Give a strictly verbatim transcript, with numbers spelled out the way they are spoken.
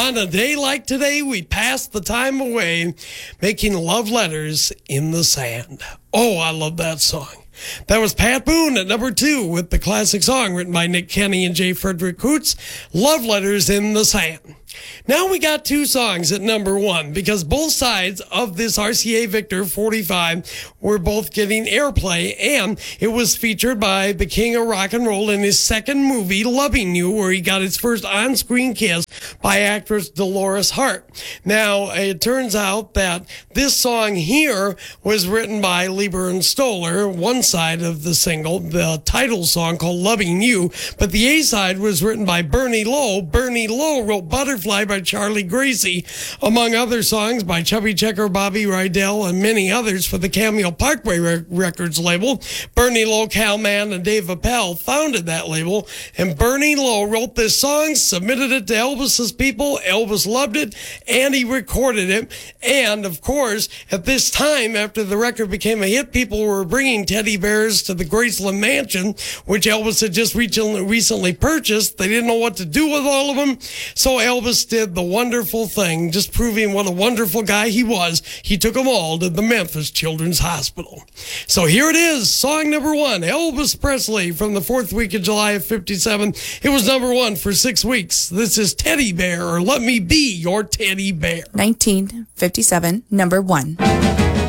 on a day like today, we pass the time away making love letters in the sand. Oh, I love that song. That was Pat Boone at number two with the classic song written by Nick Kenny and J. Frederick Coots, Love Letters in the Sand. Now we got two songs at number one because both sides of this R C A Victor forty-five were both getting airplay, and it was featured by the king of rock and roll in his second movie, Loving You, where he got his first on-screen kiss by actress Dolores Hart. Now, it turns out that this song here was written by Lieber and Stoller, one side of the single, the title song called Loving You, but the A-side was written by Bernie Lowe. Bernie Lowe wrote Butterfly by Charlie Gracie, among other songs by Chubby Checker, Bobby Rydell, and many others for the Cameo Parkway Re- Records label. Bernie Lowe, Cal Mann, and Dave Appel founded that label, and Bernie Lowe wrote this song, submitted it to Elvis's people. Elvis loved it, and he recorded it. And, of course, at this time, after the record became a hit, people were bringing teddy bears to the Graceland Mansion, which Elvis had just recently, recently purchased. They didn't know what to do with all of them, so Elvis did the wonderful thing, just proving what a wonderful guy he was. He took them all to the Memphis Children's Hospital. So here it is, song number one, Elvis Presley from the fourth week of July of fifty-seven. It was number one for six weeks. This is Teddy Bear, or Let Me Be Your Teddy Bear. nineteen fifty-seven, number one.